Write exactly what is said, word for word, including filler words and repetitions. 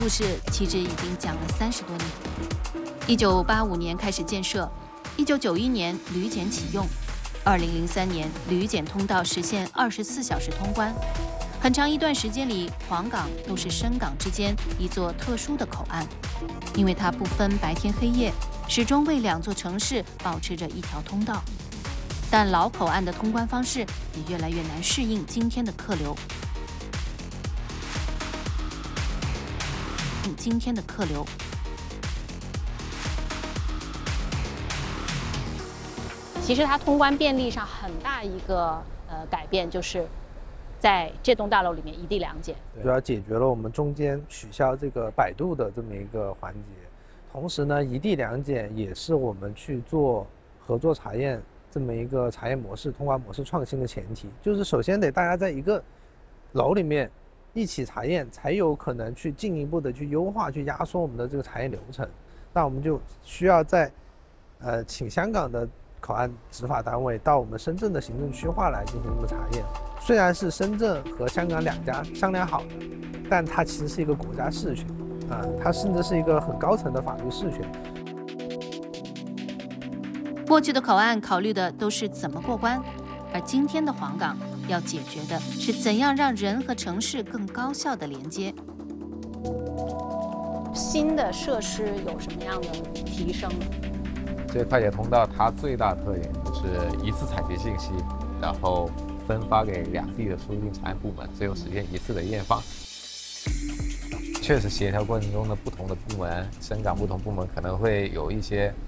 故事其实已经讲了三十多年。一九八五年开始建设，一九九一年旅检启用，二零零三年旅检通道实现二十四小时通关。很长一段时间里，黄港都是深港之间一座特殊的口岸，因为它不分白天黑夜，始终为两座城市保持着一条通道。但老口岸的通关方式也越来越难适应今天的客流。今天的客流。 其实它通关便利上很大一个呃改变，就是在这栋大楼里面一地两检， 主要解决了我们中间取消这个摆渡的这么一个环节。同时呢，一地两检也是我们去做合作查验这么一个查验模式、通关模式创新的前提。就是首先得大家在一个楼里面一起查验，才有可能去进一步的去优化、去压缩我们的这个查验流程。那我们就需要在呃请香港的口岸执法单位到我们深圳的行政区划来进行这么查验。虽然是深圳和香港两家商量好的，但它其实是一个国家事权啊、呃，它甚至是一个很高层的法律事权。 过去的口岸考虑的都是怎么过关，而今天的黄港要解决的是怎样让人和城市更高效的连接。 新的设施有什么样的提升呢？ 这个快捷通道它最大特点就是一次采集信息，然后分发给两地的出境查验部门，最后实现一次的验放。确实，协调过程中的不同的部门，深港不同部门可能会有一些